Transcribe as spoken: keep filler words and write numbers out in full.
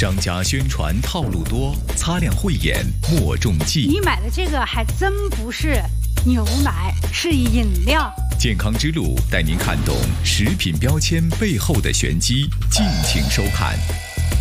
商家宣传套路多，擦亮慧眼莫中计。 你买的这个还真不是牛奶，是饮料。 健康之路带您看懂食品标签背后的玄机，敬请收看。